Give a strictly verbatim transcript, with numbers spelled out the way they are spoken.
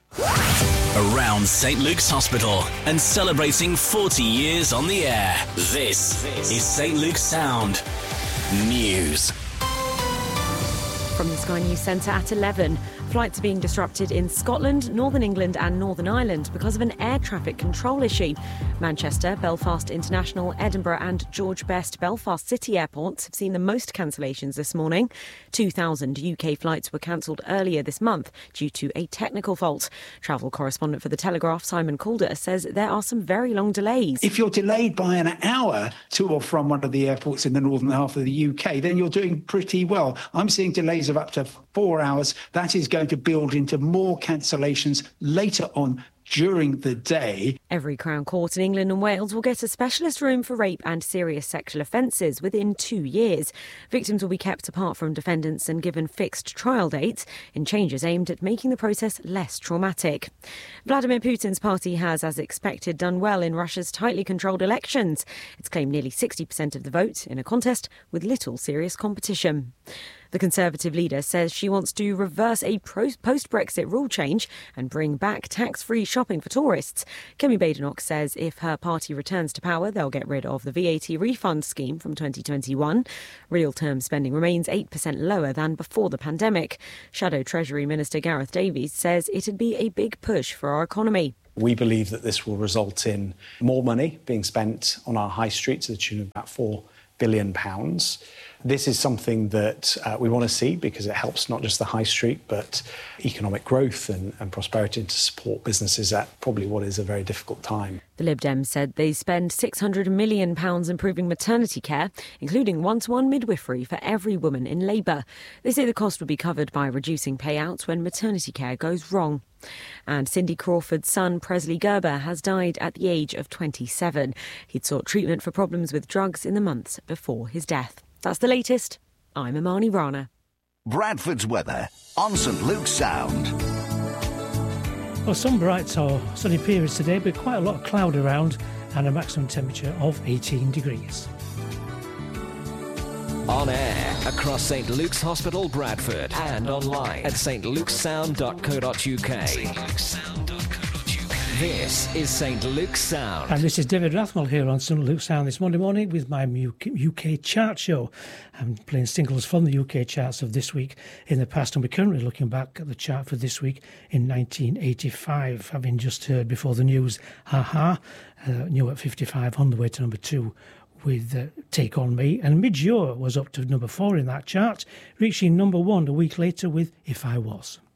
Around St Luke's Hospital and celebrating forty years on the air. This is St Luke's Sound News. From the Sky News Centre at eleven. Flights are being disrupted in Scotland, Northern England and Northern Ireland because of an air traffic control issue. Manchester, Belfast International, Edinburgh and George Best Belfast City airports have seen the most cancellations this morning. two thousand U K flights were cancelled earlier this month due to a technical fault. Travel correspondent for The Telegraph, Simon Calder, says there are some very long delays. If you're delayed by an hour to or from one of the airports in the northern half of the U K, then you're doing pretty well. I'm seeing delays of up to four hours. That is going to build into more cancellations later on during the day. Every Crown Court in England and Wales will get a specialist room for rape and serious sexual offences within two years. Victims will be kept apart from defendants and given fixed trial dates in changes aimed at making the process less traumatic. Vladimir Putin's party has, as expected, done well in Russia's tightly controlled elections. It's claimed nearly sixty percent of the vote in a contest with little serious competition. The Conservative leader says she wants to reverse a post-Brexit rule change and bring back tax-free shopping for tourists. Kemi Badenoch says if her party returns to power, they'll get rid of the V A T refund scheme from twenty twenty-one. Real-term spending remains eight percent lower than before the pandemic. Shadow Treasury Minister Gareth Davies says it'd be a big push for our economy. We believe that this will result in more money being spent on our high street to the tune of about four billion pounds. This is something that uh, we want to see because it helps not just the high street but economic growth and, and prosperity to support businesses at probably what is a very difficult time. The Lib Dems said they spend six hundred million pounds improving maternity care, including one-to-one midwifery for every woman in labour. They say the cost would be covered by reducing payouts when maternity care goes wrong. And Cindy Crawford's son, Presley Gerber, has died at the age of twenty-seven. He'd sought treatment for problems with drugs in the months before his death. That's the latest. I'm Imani Rana. Bradford's weather on St Luke's Sound. Well, some bright or sunny periods today, but quite a lot of cloud around and a maximum temperature of eighteen degrees. On air across St Luke's Hospital, Bradford, and online at st luke's sound dot co dot uk. This is St Luke's Sound. And this is David Rathmell here on St Luke's Sound this Monday morning with my U K chart show. I'm playing singles from the U K charts of this week in the past, and we're currently looking back at the chart for this week in nineteen eighty-five, having just heard before the news, Ha-Ha, uh, new at fifty-five, on the way to number two with uh, Take On Me. And Midge Ure was up to number four in that chart, reaching number one a week later with If I Was.